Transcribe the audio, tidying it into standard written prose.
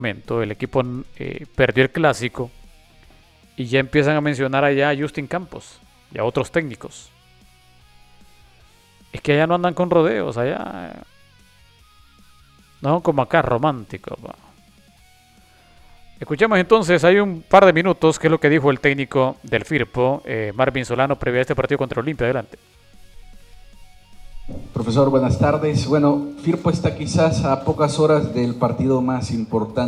El equipo perdió el clásico y ya empiezan a mencionar allá a Justin Campos y a otros técnicos. Es que allá no andan con rodeos, allá no son como acá románticos. Va. Escuchemos entonces, hay un par de minutos, qué es lo que dijo el técnico del Firpo, Marvin Solano, previo a este partido contra Olimpia. Adelante. Profesor, buenas tardes. Bueno, Firpo está quizás a pocas horas del partido más importante